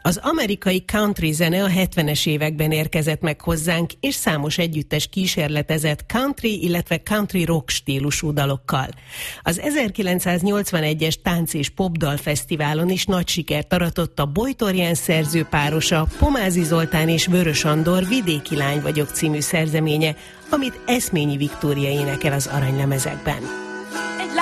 Az amerikai country zene a 70-es években érkezett meg hozzánk, és számos együttes kísérletezett country, illetve country rock stílusú dalokkal. Az 1981-es Tánc és Popdal Fesztiválon is nagy sikert aratott a Bojtor Jens szerzőpárosa, Pomázi Zoltán és Vörös Andor Vidéki lány vagyok című szerzeménye, amit Eszményi Viktória énekel az aranylemezekben.